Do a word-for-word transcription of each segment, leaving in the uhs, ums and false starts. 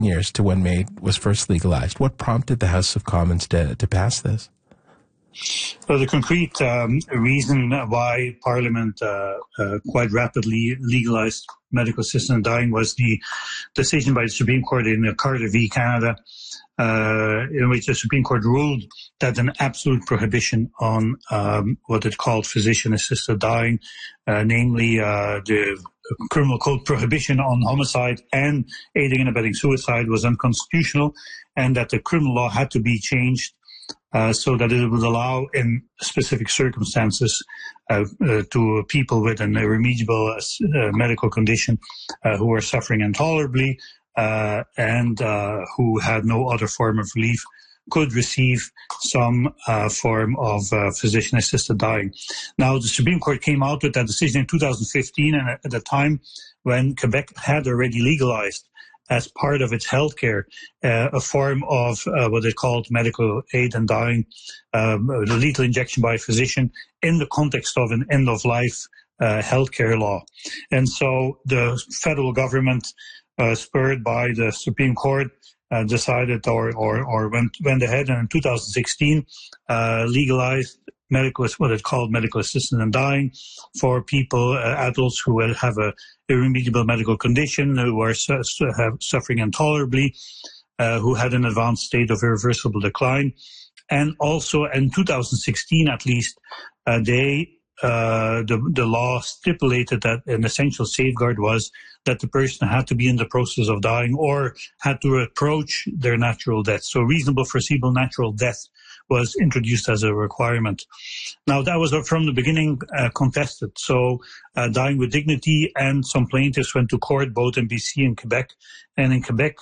years to when MAID was first legalized. What prompted the House of Commons to, to pass this? Well, the concrete um, reason why Parliament uh, uh, quite rapidly legalized medical assisted dying was the decision by the Supreme Court in Carter v. Canada, uh, in which the Supreme Court ruled that an absolute prohibition on um, what it called physician-assisted dying, uh, namely uh, the criminal code prohibition on homicide and aiding and abetting suicide, was unconstitutional, and that the criminal law had to be changed Uh, so that it would allow, in specific circumstances, uh, uh, to people with an irremediable uh, medical condition uh, who are suffering intolerably uh, and uh, who had no other form of relief, could receive some uh, form of uh, physician-assisted dying. Now, the Supreme Court came out with that decision in two thousand fifteen, and at the time when Quebec had already legalized, as part of its healthcare, uh, a form of uh, what they called medical aid and dying, um, the lethal injection by a physician, in the context of an end-of-life uh, healthcare law. And so the federal government, uh, spurred by the Supreme Court, uh, decided or, or, or went, went ahead and in two thousand sixteen uh, legalized medical, what it called medical assisted and dying for people, uh, adults who have a irremediable medical condition, who are su have suffering intolerably, uh, who had an advanced state of irreversible decline. And also in two thousand sixteen, at least, uh, they, uh, the, the law stipulated that an essential safeguard was that the person had to be in the process of dying or had to approach their natural death. So reasonable, foreseeable natural death was introduced as a requirement. Now, that was from the beginning uh, contested. So uh, dying with dignity, and some plaintiffs went to court both in B C and Quebec. And in Quebec,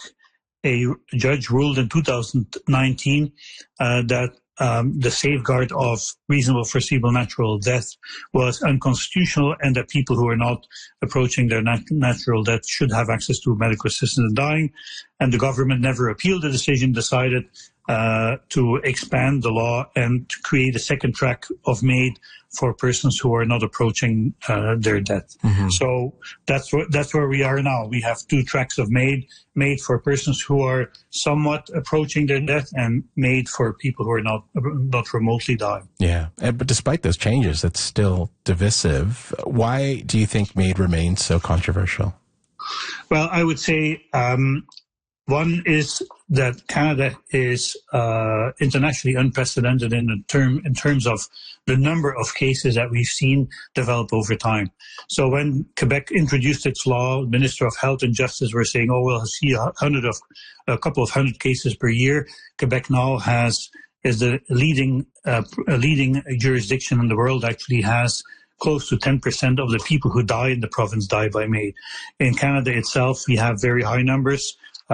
a judge ruled in two thousand nineteen uh, that um, the safeguard of reasonable, foreseeable natural death was unconstitutional, and that people who are not approaching their nat natural death should have access to medical assistance in dying. And the government never appealed the decision, decided Uh, to expand the law and to create a second track of MAID for persons who are not approaching uh, their death. Mm-hmm. So that's wh that's where we are now. We have two tracks of MAID, MAID for persons who are somewhat approaching their death, and MAID for people who are not not remotely dying. Yeah, but despite those changes, it's still divisive. Why do you think MAID remains so controversial? Well, I would say um, one is that Canada is uh, internationally unprecedented in, the term, in terms of the number of cases that we've seen develop over time. So when Quebec introduced its law, the Minister of Health and Justice were saying, oh, we'll see a, hundred of, a couple of hundred cases per year. Quebec now has is the leading, uh, leading jurisdiction in the world, actually has close to ten percent of the people who die in the province die by MAID. In Canada itself, we have very high numbers.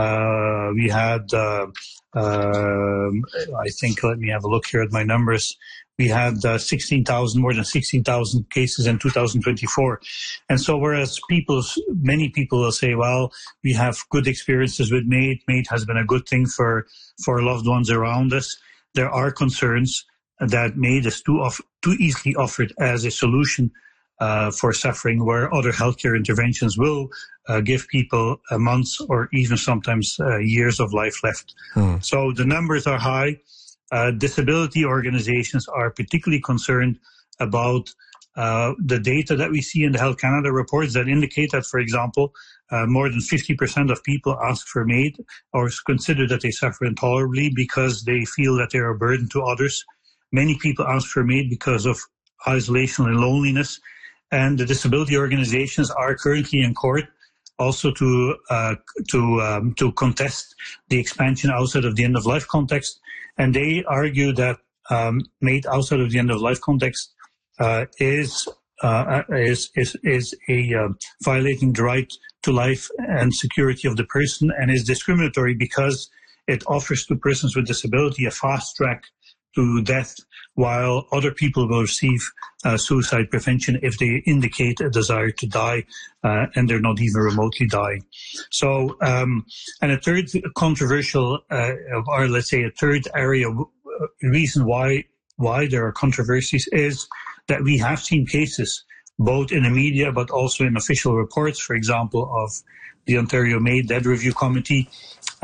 Uh, we had, uh, uh, I think, let me have a look here at my numbers. We had uh, sixteen thousand, more than sixteen thousand cases in two thousand twenty-four. And so whereas people, many people will say, well, we have good experiences with MAID, MAID has been a good thing for, for loved ones around us, there are concerns that MAID is too, off, too easily offered as a solution Uh, for suffering, where other healthcare interventions will uh, give people uh, months or even sometimes uh, years of life left. Hmm. So the numbers are high. Uh, disability organizations are particularly concerned about uh, the data that we see in the Health Canada reports that indicate that, for example, uh, more than fifty percent of people ask for MAID or consider that they suffer intolerably because they feel that they are a burden to others. Many people ask for MAID because of isolation and loneliness. And the disability organizations are currently in court also to uh, to um, to contest the expansion outside of the end-of-life context. And they argue that um, MAID outside of the end-of-life context uh, is, uh, is, is, is a uh, violating the right to life and security of the person, and is discriminatory because it offers to persons with disability a fast track to death, while other people will receive uh, suicide prevention if they indicate a desire to die uh, and they're not even remotely dying. So, um, and a third controversial, uh, or let's say a third area, uh, reason why why there are controversies is that we have seen cases, both in the media but also in official reports, for example, of the Ontario MAID-led review committee